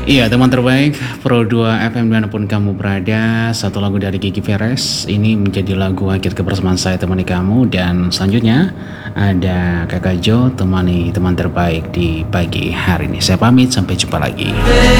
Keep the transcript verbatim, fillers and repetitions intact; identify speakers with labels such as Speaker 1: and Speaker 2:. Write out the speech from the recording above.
Speaker 1: Iya, teman terbaik Pro dua F M dimanapun kamu berada, satu lagu dari Gigi Veres. Ini menjadi lagu akhir kebersamaan saya temani kamu. Dan selanjutnya ada Kakak Jo temani teman terbaik di pagi hari ini. Saya pamit, sampai jumpa lagi.